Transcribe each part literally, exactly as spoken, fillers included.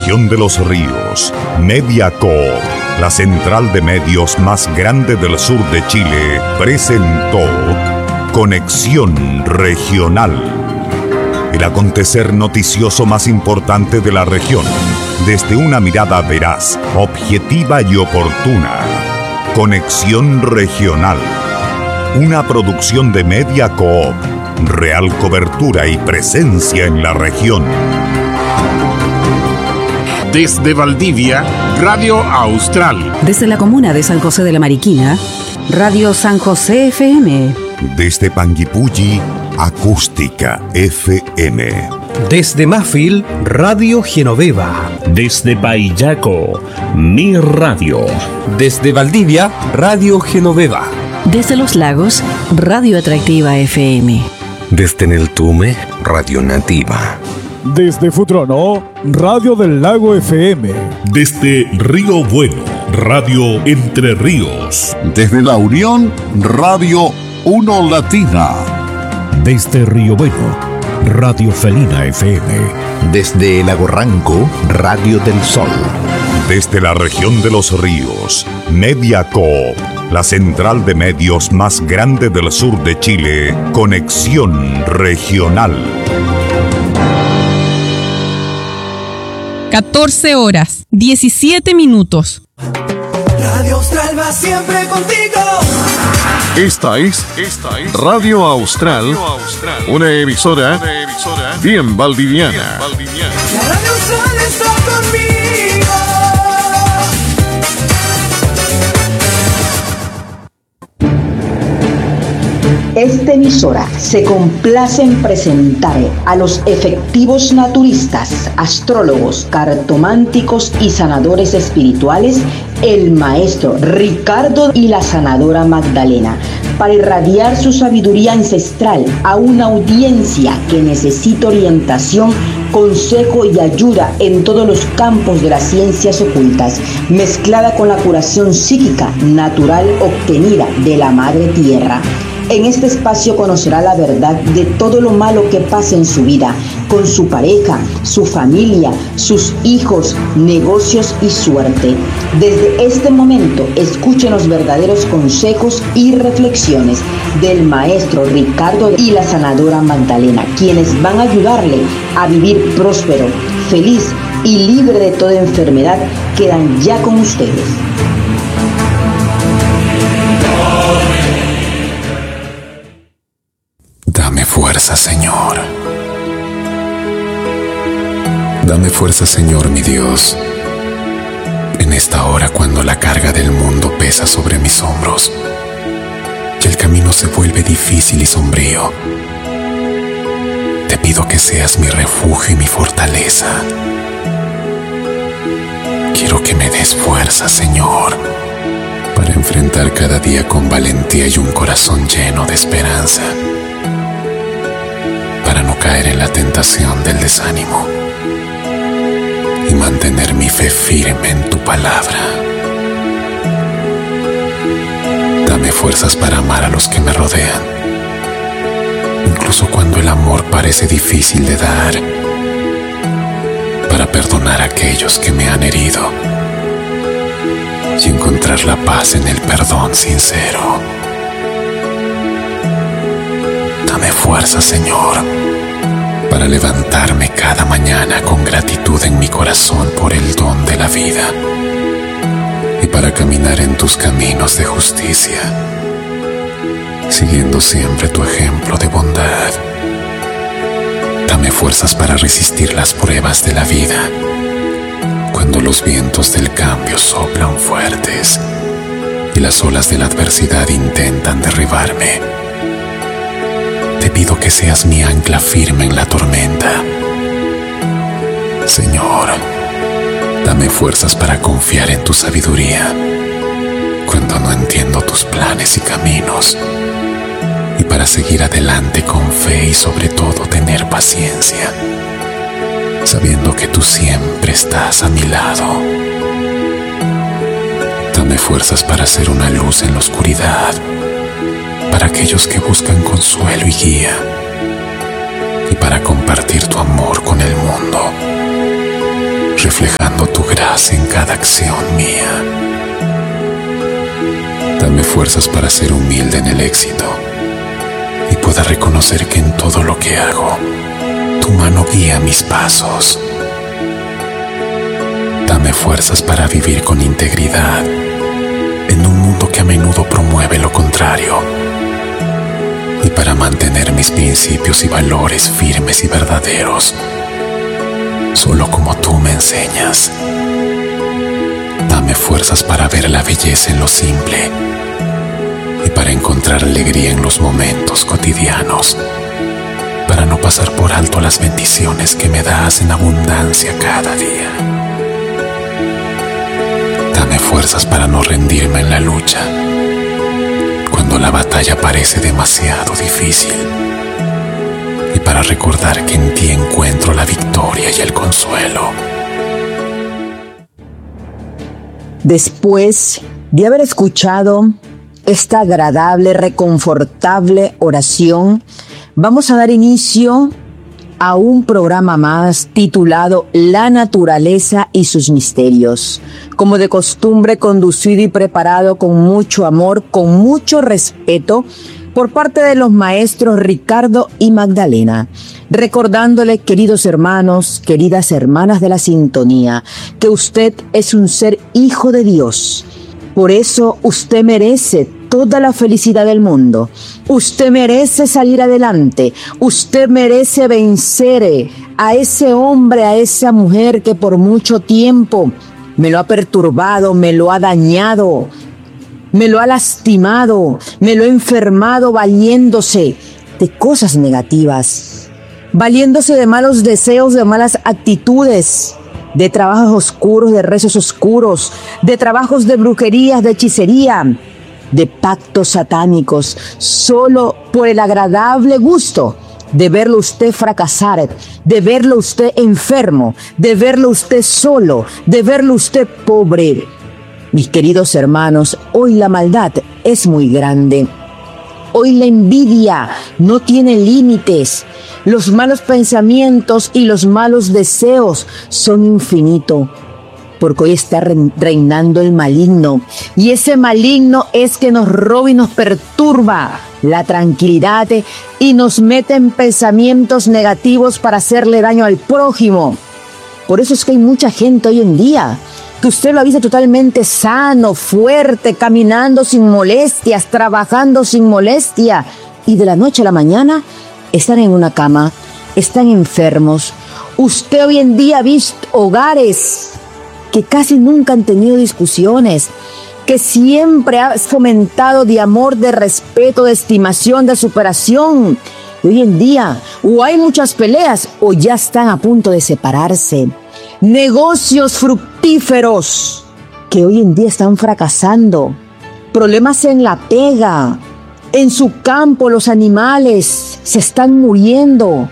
región de los ríos, Mediacorp, la central de medios más grande del sur de Chile, presentó Conexión Regional, el acontecer noticioso más importante de la región, desde una mirada veraz, objetiva y oportuna. Conexión Regional, una producción de Mediacorp, real cobertura y presencia en la región. Desde Valdivia, Radio Austral. Desde la comuna de San José de la Mariquina, Radio San José F M. Desde Panguipulli, Acústica F M. Desde Mafil, Radio Genoveva. Desde Payaco, Mi Radio. Desde Valdivia, Radio Genoveva. Desde Los Lagos, Radio Atractiva F M. Desde Neltume, Radio Nativa. Desde Futrono, Radio del Lago F M. Desde Río Bueno, Radio Entre Ríos. Desde La Unión, Radio Uno Latina. Desde Río Bueno, Radio Felina F M. Desde Lago Ranco, Radio del Sol. Desde la región de los ríos, Mediacorp, la central de medios más grande del sur de Chile, Conexión Regional. catorce horas, diecisiete minutos. Radio Austral va siempre contigo. Esta es, esta es Radio Austral, Radio Austral, una emisora, una emisora bien valdiviana. Bien valdiviana. La Radio Austral está conmigo. Esta emisora se complace en presentar a los efectivos naturistas, astrólogos, cartománticos y sanadores espirituales, el maestro Ricardo y la sanadora Magdalena, para irradiar su sabiduría ancestral a una audiencia que necesita orientación, consejo y ayuda en todos los campos de las ciencias ocultas, mezclada con la curación psíquica natural obtenida de la Madre Tierra. En este espacio conocerá la verdad de todo lo malo que pasa en su vida, con su pareja, su familia, sus hijos, negocios y suerte. Desde este momento, escuchen los verdaderos consejos y reflexiones del maestro Ricardo y la sanadora Magdalena, quienes van a ayudarle a vivir próspero, feliz y libre de toda enfermedad. Quedan ya con ustedes. Dame fuerza, Señor. Dame fuerza, Señor, mi Dios, en esta hora cuando la carga del mundo pesa sobre mis hombros y el camino se vuelve difícil y sombrío. Te pido que seas mi refugio y mi fortaleza. Quiero que me des fuerza, Señor, para enfrentar cada día con valentía y un corazón lleno de esperanza, para no caer en la tentación del desánimo y mantener mi fe firme en tu palabra. Dame fuerzas para amar a los que me rodean, incluso cuando el amor parece difícil de dar, para perdonar a aquellos que me han herido y encontrar la paz en el perdón sincero. Dame fuerza, Señor, para levantarme cada mañana con gratitud en mi corazón por el don de la vida y para caminar en tus caminos de justicia, siguiendo siempre tu ejemplo de bondad. Dame fuerzas para resistir las pruebas de la vida cuando los vientos del cambio soplan fuertes y las olas de la adversidad intentan derribarme. Te pido que seas mi ancla firme en la tormenta. Señor, dame fuerzas para confiar en tu sabiduría cuando no entiendo tus planes y caminos, y para seguir adelante con fe y sobre todo tener paciencia, sabiendo que tú siempre estás a mi lado. Dame fuerzas para ser una luz en la oscuridad, para aquellos que buscan consuelo y guía, y para compartir tu amor con el mundo, reflejando tu gracia en cada acción mía. Dame fuerzas para ser humilde en el éxito y pueda reconocer que en todo lo que hago, tu mano guía mis pasos. Dame fuerzas para vivir con integridad en un mundo que a menudo promueve lo contrario, y para mantener mis principios y valores firmes y verdaderos, solo como tú me enseñas. Dame fuerzas para ver la belleza en lo simple y para encontrar alegría en los momentos cotidianos, para no pasar por alto las bendiciones que me das en abundancia cada día. Dame fuerzas para no rendirme en la lucha cuando la batalla parece demasiado difícil, y para recordar que en ti encuentro la victoria y el consuelo. Después de haber escuchado esta agradable, reconfortable oración, vamos a dar inicio a un programa más titulado La naturaleza y sus misterios. Como de costumbre, conducido y preparado con mucho amor, con mucho respeto, por parte de los maestros Ricardo y Magdalena, recordándole, queridos hermanos, queridas hermanas de la sintonía, que usted es un ser hijo de Dios. Por eso usted merece toda la felicidad del mundo. Usted merece salir adelante. Usted merece vencer a ese hombre, a esa mujer que por mucho tiempo me lo ha perturbado, me lo ha dañado, me lo ha lastimado, me lo ha enfermado valiéndose de cosas negativas, valiéndose de malos deseos, de malas actitudes, de trabajos oscuros, de rezos oscuros, de trabajos de brujerías, de hechicería, de pactos satánicos, solo por el agradable gusto de verlo usted fracasar, de verlo usted enfermo, de verlo usted solo, de verlo usted pobre. Mis queridos hermanos, hoy la maldad es muy grande. Hoy la envidia no tiene límites. Los malos pensamientos y los malos deseos son infinitos, porque hoy está reinando el maligno. Y ese maligno es que nos roba y nos perturba la tranquilidad y nos mete en pensamientos negativos para hacerle daño al prójimo. Por eso es que hay mucha gente hoy en día que usted lo ha visto totalmente sano, fuerte, caminando sin molestias, trabajando sin molestia, y de la noche a la mañana están en una cama, están enfermos. Usted hoy en día ha visto hogares que casi nunca han tenido discusiones, que siempre ha fomentado de amor, de respeto, de estimación, de superación. Y hoy en día o hay muchas peleas o ya están a punto de separarse. Negocios fructíferos que hoy en día están fracasando. Problemas en la pega, en su campo los animales se están muriendo.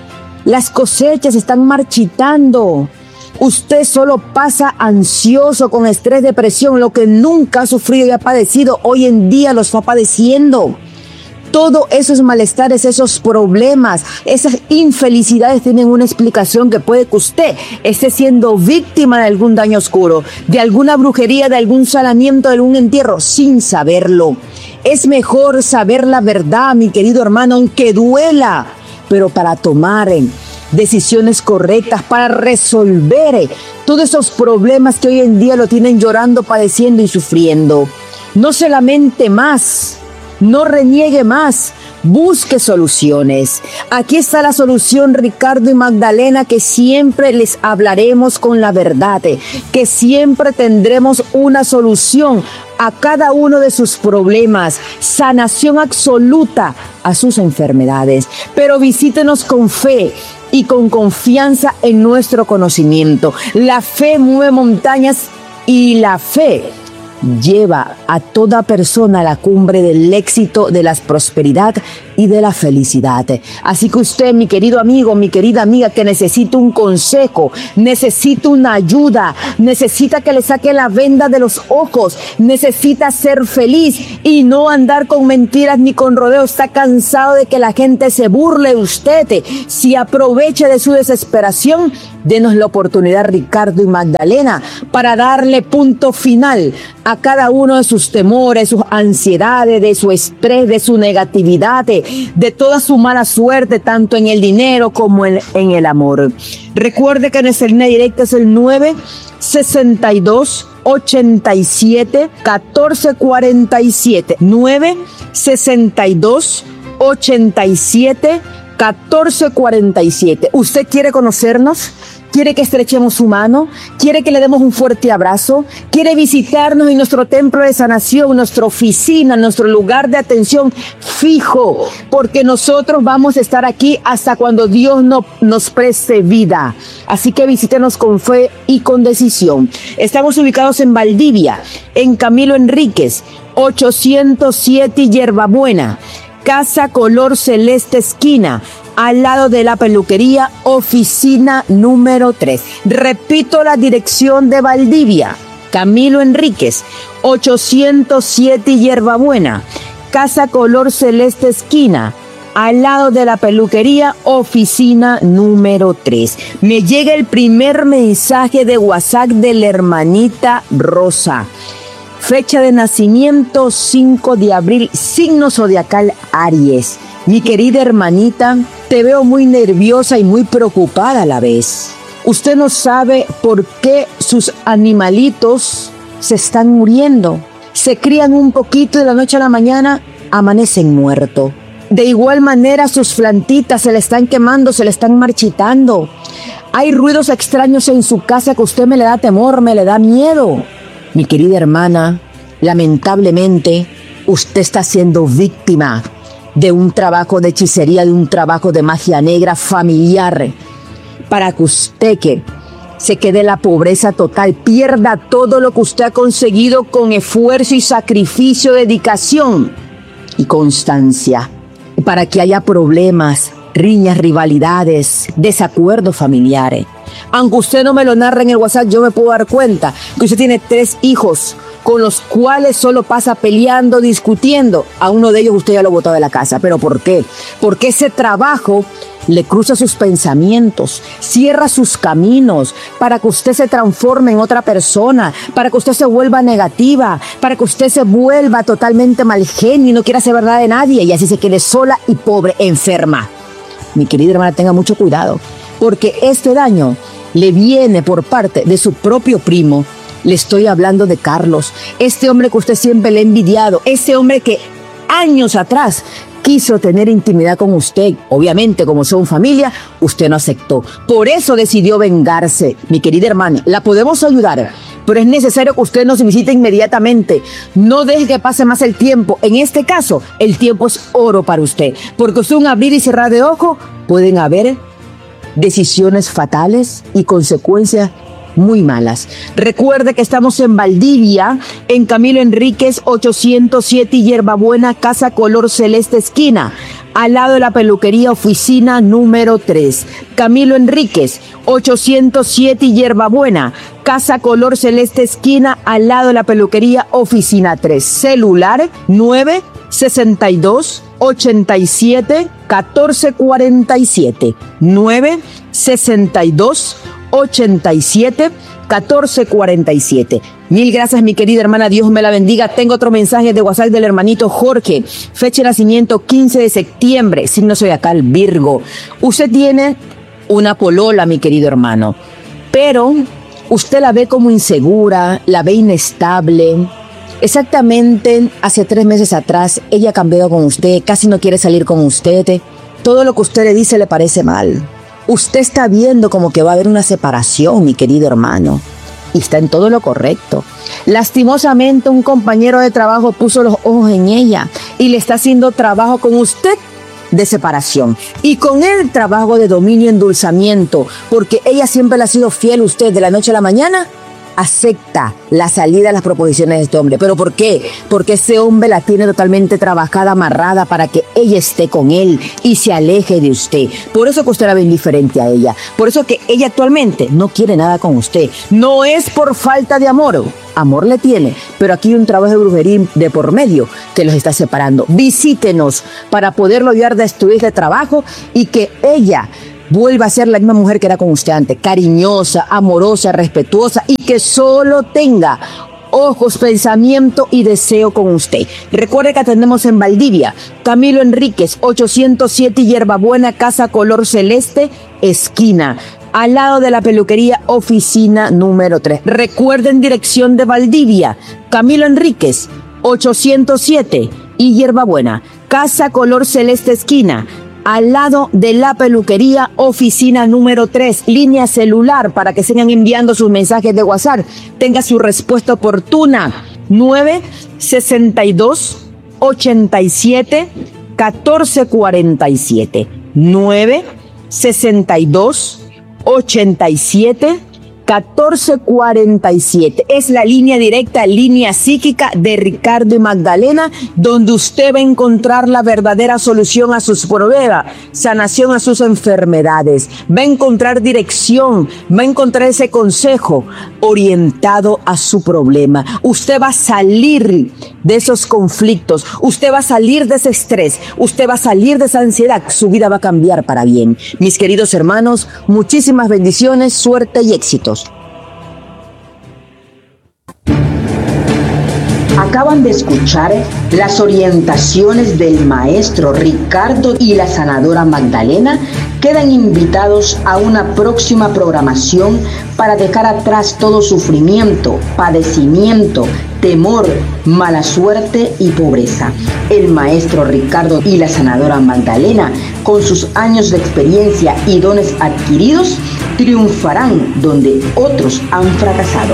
Las cosechas están marchitando. Usted solo pasa ansioso, con estrés, depresión, lo que nunca ha sufrido y ha padecido, hoy en día lo está padeciendo. Todos esos malestares, esos problemas, esas infelicidades tienen una explicación, que puede que usted esté siendo víctima de algún daño oscuro, de alguna brujería, de algún salamiento, de algún entierro, sin saberlo. Es mejor saber la verdad, mi querido hermano, aunque duela, pero para tomar decisiones correctas, para resolver todos esos problemas que hoy en día lo tienen llorando, padeciendo y sufriendo. No se lamente más, no reniegue más, busque soluciones. Aquí está la solución, Ricardo y Magdalena, que siempre les hablaremos con la verdad, que siempre tendremos una solución a cada uno de sus problemas, sanación absoluta a sus enfermedades. Pero visítenos con fe y con confianza en nuestro conocimiento. La fe mueve montañas y la fe lleva a toda persona a la cumbre del éxito, de la prosperidad y de la felicidad. Así que usted, mi querido amigo, mi querida amiga, que necesita un consejo, necesita una ayuda, necesita que le saque la venda de los ojos, necesita ser feliz y no andar con mentiras ni con rodeos, está cansado de que la gente se burle de usted, si aproveche de su desesperación, denos la oportunidad, Ricardo y Magdalena, para darle punto final a cada uno de sus temores, sus ansiedades, de su estrés, de su negatividad, de, de toda su mala suerte, tanto en el dinero como en, en el amor. Recuerde que nuestra línea directa es el nueve sesenta y dos, ochenta y siete, catorce cuarenta y siete. nueve sesenta y dos, ochenta y siete, catorce cuarenta y siete. ¿Usted quiere conocernos? ¿Quiere que estrechemos su mano? ¿Quiere que le demos un fuerte abrazo? ¿Quiere visitarnos en nuestro templo de sanación, nuestra oficina, nuestro lugar de atención fijo? Porque nosotros vamos a estar aquí hasta cuando Dios no, nos preste vida. Así que visítenos con fe y con decisión. Estamos ubicados en Valdivia, en Camilo Enríquez, ochocientos siete Hierbabuena, casa color celeste esquina, al lado de la peluquería, oficina número tres. Repito la dirección de Valdivia, Camilo Enríquez, ochocientos siete Hierbabuena, casa color celeste esquina, al lado de la peluquería, oficina número tres. Me llega el primer mensaje de WhatsApp de la hermanita Rosa. Fecha de nacimiento cinco de abril, signo zodiacal Aries. Mi querida hermanita, te veo muy nerviosa y muy preocupada a la vez. Usted no sabe por qué sus animalitos se están muriendo. Se crían un poquito y de la noche a la mañana amanecen muertos. De igual manera sus plantitas se le están quemando, se le están marchitando. Hay ruidos extraños en su casa que a usted me le da temor, me le da miedo. Mi querida hermana, lamentablemente, usted está siendo víctima de un trabajo de hechicería, de un trabajo de magia negra familiar, para que usted que se quede en la pobreza total, pierda todo lo que usted ha conseguido con esfuerzo y sacrificio, dedicación y constancia, para que haya problemas, riñas, rivalidades, desacuerdos familiares. Aunque usted no me lo narre en el WhatsApp, yo me puedo dar cuenta que usted tiene tres hijos con los cuales solo pasa peleando, discutiendo. A uno de ellos usted ya lo botó de la casa. ¿Pero por qué? Porque ese trabajo le cruza sus pensamientos, cierra sus caminos para que usted se transforme en otra persona, para que usted se vuelva negativa, para que usted se vuelva totalmente mal genio y no quiera saber nada de nadie y así se quede sola y pobre, enferma. Mi querida hermana, tenga mucho cuidado, porque este daño le viene por parte de su propio primo. Le estoy hablando de Carlos, este hombre que usted siempre le ha envidiado, ese hombre que años atrás quiso tener intimidad con usted. Obviamente, como son familia, usted no aceptó. Por eso decidió vengarse. Mi querida hermana, la podemos ayudar, pero es necesario que usted nos visite inmediatamente. No deje que pase más el tiempo. En este caso, el tiempo es oro para usted, porque usted un abrir y cerrar de ojo pueden haber decisiones fatales y consecuencias muy malas. Recuerde que estamos en Valdivia, en Camilo Enríquez, ochocientos siete Hierbabuena, casa color celeste esquina, al lado de la peluquería, oficina número tres. Camilo Enríquez, ochocientos siete Hierbabuena, casa color celeste esquina, al lado de la peluquería, oficina tres. Celular nueve sesenta y dos, ochenta y siete, catorce cuarenta y siete. nueve sesenta y dos, ochenta y siete, catorce cuarenta y siete. Mil gracias, mi querida hermana, Dios me la bendiga. Tengo otro mensaje de WhatsApp del hermanito Jorge. Fecha de nacimiento quince de septiembre, signo zodiacal Virgo. Usted tiene una polola, mi querido hermano, pero usted la ve como insegura, la ve inestable. Exactamente hace tres meses atrás ella ha cambiado con usted, casi no quiere salir con usted. Todo lo que usted le dice le parece mal. Usted está viendo como que va a haber una separación, mi querido hermano, y está en todo lo correcto. Lastimosamente, un compañero de trabajo puso los ojos en ella y le está haciendo trabajo con usted de separación y con él trabajo de dominio y endulzamiento, porque ella siempre le ha sido fiel a usted. De la noche a la mañana acepta la salida, las proposiciones de este hombre. ¿Pero por qué? Porque ese hombre la tiene totalmente trabajada, amarrada para que ella esté con él y se aleje de usted. Por eso que usted la ve indiferente a ella. Por eso que ella actualmente no quiere nada con usted. No es por falta de amor. Amor le tiene, pero aquí hay un trabajo de brujería de por medio que los está separando. Visítenos para poderlo ayudar a destruir este trabajo y que ella vuelva a ser la misma mujer que era con usted antes, cariñosa, amorosa, respetuosa y que solo tenga ojos, pensamiento y deseo con usted. Recuerde que atendemos en Valdivia, Camilo Enríquez, ochocientos siete Hierbabuena, casa color celeste, esquina, al lado de la peluquería, oficina número tres. Recuerden, dirección de Valdivia, Camilo Enríquez, ochocientos siete y Hierbabuena, casa color celeste, esquina, al lado de la peluquería, oficina número tres, línea celular para que sigan enviando sus mensajes de WhatsApp. Tenga su respuesta oportuna. nueve sesenta y dos, ochenta y siete, catorce cuarenta y siete. nueve sesenta y dos, ochenta y siete, catorce cuarenta y siete. Es la línea directa, línea psíquica de Ricardo y Magdalena, donde usted va a encontrar la verdadera solución a sus problemas, sanación a sus enfermedades, va a encontrar dirección, va a encontrar ese consejo orientado a su problema. Usted va a salir de esos conflictos, usted va a salir de ese estrés, usted va a salir de esa ansiedad, su vida va a cambiar para bien. Mis queridos hermanos, muchísimas bendiciones, suerte y éxitos. Acaban de escuchar las orientaciones del maestro Ricardo y la sanadora Magdalena. Quedan invitados a una próxima programación para dejar atrás todo sufrimiento, padecimiento, temor, mala suerte y pobreza. El maestro Ricardo y la sanadora Magdalena, con sus años de experiencia y dones adquiridos, triunfarán donde otros han fracasado.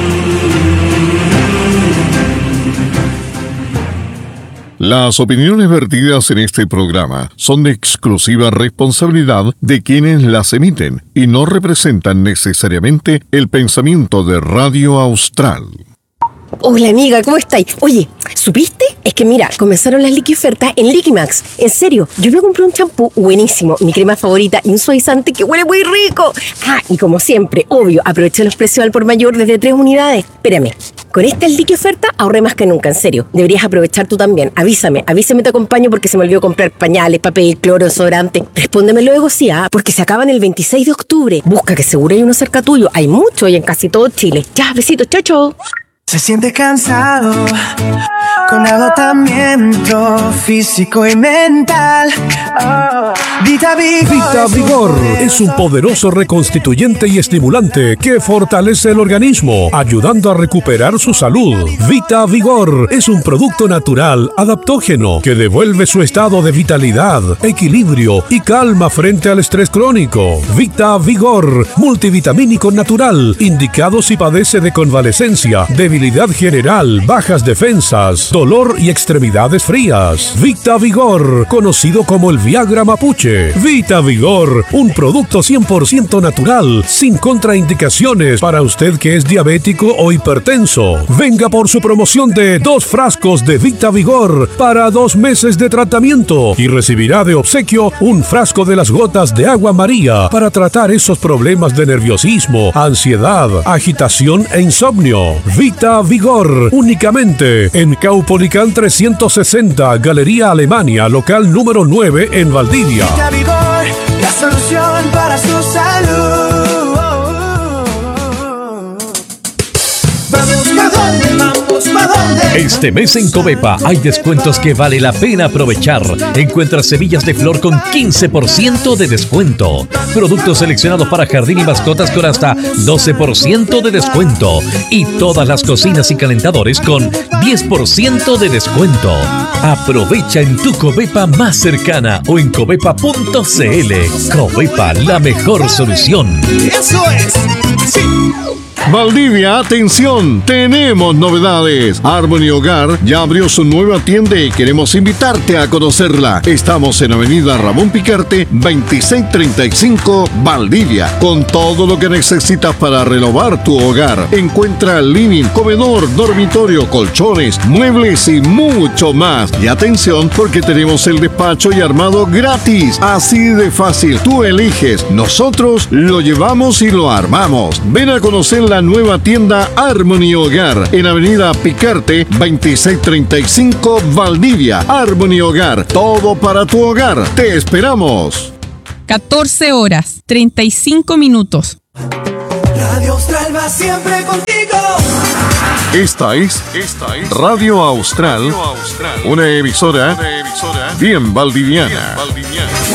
Las opiniones vertidas en este programa son de exclusiva responsabilidad de quienes las emiten y no representan necesariamente el pensamiento de Radio Austral. Hola amiga, ¿cómo estáis? Oye, ¿supiste? Es que mira, comenzaron las Liqui ofertas en Liquimax. En serio, yo me compré un champú buenísimo, mi crema favorita y un suavizante que huele muy rico. Ah, y como siempre, obvio, aproveché los precios al por mayor desde tres unidades. Espérame, con esta Liqui oferta ahorré más que nunca, en serio. Deberías aprovechar tú también. Avísame, avísame, te acompaño porque se me olvidó comprar pañales, papel, cloro, desodorante. Respóndeme luego, sí, ah, porque se acaban el veintiséis de octubre. Busca que seguro hay uno cerca tuyo. Hay mucho y en casi todo Chile. Ya, besitos, chao, chao. Se siente cansado, con agotamiento físico y mental. Oh. Vita Vigor, Vita Vigor es un poderoso reconstituyente y estimulante que fortalece el organismo, ayudando a recuperar su salud. Vita Vigor es un producto natural, adaptógeno, que devuelve su estado de vitalidad, equilibrio y calma frente al estrés crónico. Vita Vigor, multivitamínico natural, indicado si padece de convalecencia, debilidad general, bajas defensas, dolor y extremidades frías. Vita Vigor, conocido como el Viagra Mapuche. Vita Vigor, un producto cien por ciento natural, sin contraindicaciones para usted que es diabético o hipertenso. Venga por su promoción de dos frascos de Vita Vigor para dos meses de tratamiento y recibirá de obsequio un frasco de las gotas de agua María para tratar esos problemas de nerviosismo, ansiedad, agitación e insomnio. Vita Vigor, únicamente en Caupolicán trescientos sesenta, Galería Alemania, local número nueve en Valdivia. Vita Vigor, la solución para su salud. Vamos, ¿pa' dónde? Vamos, ¿pa' dónde? Este mes en Covepa hay descuentos que vale la pena aprovechar. Encuentra semillas de flor con quince por ciento de descuento. Productos seleccionados para jardín y mascotas con hasta doce por ciento de descuento. Y todas las cocinas y calentadores con diez por ciento de descuento. Aprovecha en tu Covepa más cercana o en covepa punto cl. Covepa, la mejor solución. Eso es. Sí. Valdivia, atención, tenemos novedades. Harmony Hogar ya abrió su nueva tienda y queremos invitarte a conocerla. Estamos en Avenida Ramón Picarte, veintiséis treinta y cinco, Valdivia, con todo lo que necesitas para renovar tu hogar. Encuentra living, comedor, dormitorio, colchones, muebles y mucho más. Y atención, porque tenemos el despacho y armado gratis. Así de fácil, tú eliges, nosotros lo llevamos y lo armamos. Ven a conocer la nueva tienda Harmony Hogar en Avenida Picarte, veintiséis treinta y cinco, Valdivia. Harmony Hogar, todo para tu hogar. Te esperamos. catorce horas, treinta y cinco minutos. Radio Austral va siempre contigo. Esta es, esta es Radio Austral, Radio Austral, una emisora, una emisora bien valdiviana. Bien valdiviana.